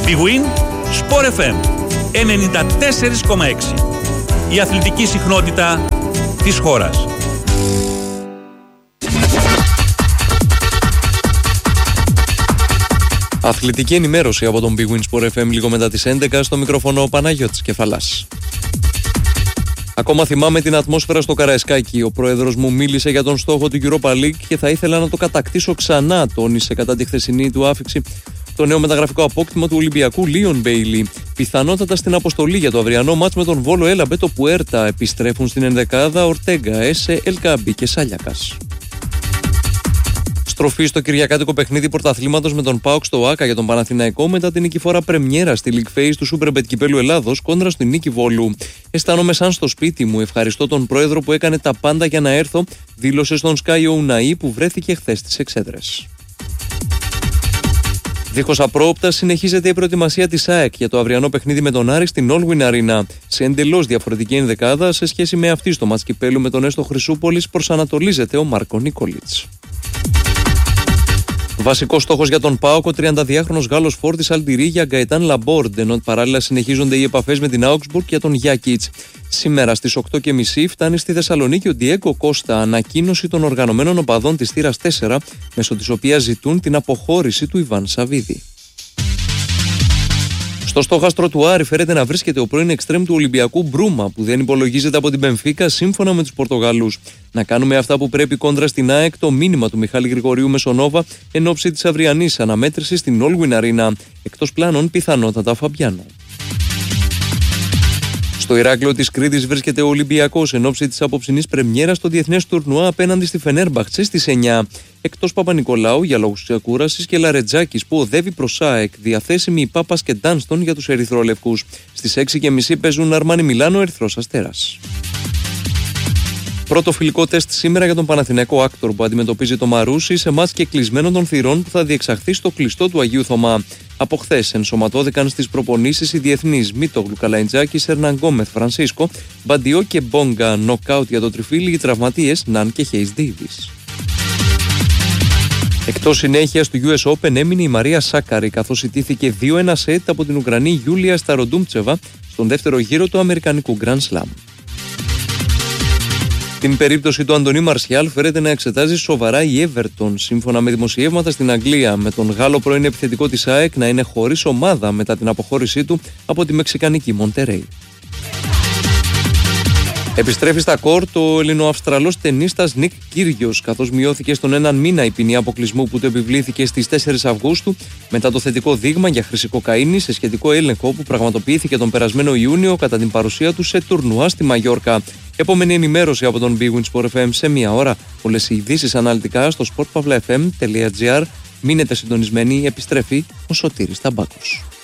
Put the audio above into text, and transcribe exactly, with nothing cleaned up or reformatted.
Big Win Sport εφ εμ ενενήντα τέσσερα κόμμα έξι. Η αθλητική συχνότητα της χώρας. Αθλητική ενημέρωση από τον Big Win Sport εφ εμ λίγο μετά τις έντεκα, στο μικρόφωνο ο Παναγιώτης Κεφαλάς. Ακόμα θυμάμαι την ατμόσφαιρα στο Καραϊσκάκι. Ο πρόεδρος μου μίλησε για τον στόχο του Europa League και θα ήθελα να το κατακτήσω ξανά, τόνισε κατά τη χθεσινή του άφιξη το νέο μεταγραφικό απόκτημα του Ολυμπιακού Λίον Μπέιλι. Πιθανότατα στην αποστολή για το αυριανό μάτς με τον Βόλο Έλαμπε το Πουέρτα επιστρέφουν στην ενδεκάδα Ορτέγκα, Έσε, Ελκάμπη και Σάλιακας. Στροφή στο κυριακάτικο παιχνίδι πρωταθλήματος με τον ΠΑΟΚ στο ΆΚΑ για τον Παναθηναϊκό μετά την νικηφόρα πρεμιέρα στη League Phase του Superbet Κυπέλλου Ελλάδος κόντρα στην Νίκη Βόλου. Αισθάνομαι σαν στο σπίτι μου. Ευχαριστώ τον πρόεδρο που έκανε τα πάντα για να έρθω, δήλωσε στον Sky ο Ουναή που βρέθηκε χθες στις εξέδρες. Δίχως απρόοπτα συνεχίζεται η προετοιμασία της ΑΕΚ για το αυριανό παιχνίδι με τον Άρη στην All Win Arena. Σε εντελώς διαφορετική ενδεκάδα σε σχέση με αυτή στο μάτς κυπέλλου με τον Έστω Χρυσούπολης προσανατολίζεται ο Μάρκο Νικολίτς. Βασικός στόχος για τον ΠΑΟΚ ο τριανταδυάχρονος Γάλλος φόρτης Αλτιρί για Γκαετάν Λαμπόρντ, ενώ παράλληλα συνεχίζονται οι επαφές με την Augsburg για τον Γιάκιτς. Σήμερα στις οκτώ και μισή φτάνει στη Θεσσαλονίκη ο Ντιέγκο Κώστα, ανακοίνωση των οργανωμένων οπαδών της θύρας τέσσερα, μέσω της οποίας ζητούν την αποχώρηση του Ιβάν Σαββίδη. Στο στόχαστρο του Άρη φέρεται να βρίσκεται ο πρώην εξτρέμ του Ολυμπιακού Μπρούμα, που δεν υπολογίζεται από την Μπενφίκα σύμφωνα με τους Πορτογαλούς. Να κάνουμε αυτά που πρέπει κόντρα στην ΑΕΚ, το μήνυμα του Μιχάλη Γρηγορίου Μεσονόβα εν ώψη της αυριανής αναμέτρησης στην All Win Arena. Εκτός πλάνων πιθανότατα Φαμπιάνο. Στο Ηράκλειο της Κρήτης βρίσκεται ο Ολυμπιακός εν ώψη της απόψινής πρεμιέρας στο διεθνές τουρνουά απέναντι στη Φενέρμπαχτσε στις εννιά. Εκτός Παπα-Νικολάου για λόγους ξεκούρασης και Λαρετζάκης που οδεύει προς ΑΕΚ, διαθέσιμοι οι Πάπας και Ντάνστον για τους ερυθρόλευκους. Στις έξι και μισή παίζουν Αρμάνι Μιλάνο Ερυθρός Αστέρας. Πρώτο φιλικό τεστ σήμερα για τον Παναθηναϊκό Άκτορ που αντιμετωπίζει το Μαρούσι σε μάτς και κλεισμένων των θυρών που θα διεξαχθεί στο κλειστό του Αγίου Θωμά. Από χθες ενσωματώθηκαν στις προπονήσεις οι διεθνείς Μίτογλου Καλαϊντζάκης, Ερναν Γκόμεθ Φρανσίσκο, Μπαντιό και Μπόγκα. Νοκάουτ για το τριφύλι, οι τραυματίες Ναν και Χέις Ντέιβις. Εκτός συνέχειας του γιου ες Open έμεινε η Μαρία Σάκαρη, καθώς ιτήθηκε δύο ένα σετ από την Ουκρανή Γιούλια Σταροντούμτσεβα στον δεύτερο γύρο του Αμερικανικού Grand Slam. Την περίπτωση του Αντωνί Μαρσιάλ φέρεται να εξετάζει σοβαρά η Everton, σύμφωνα με δημοσιεύματα στην Αγγλία, με τον Γάλλο πρώην επιθετικό της ΑΕΚ να είναι χωρίς ομάδα μετά την αποχώρησή του από τη μεξικανική Μοντερέι. Επιστρέφει στα κόρτ ο Ελληνοαυστραλός τενίστας Νικ Κύριος, καθώς μειώθηκε στον έναν μήνα η ποινή αποκλεισμού που του επιβλήθηκε στις τέσσερις Αυγούστου μετά το θετικό δείγμα για χρήση κοκαίνη σε σχετικό έλεγχο που πραγματοποιήθηκε τον περασμένο Ιούνιο κατά την παρουσία του σε τουρνουά στη Μαγιόρκα. Επόμενη ενημέρωση από τον Big Win Sport εφ εμ σε μία ώρα. Όλες οι ειδήσεις αναλυτικά στο sport pavla f m τελεία g r. Μείνετε συντονισμένοι, επιστρέφει ο Σωτήρης Ταμπάκος.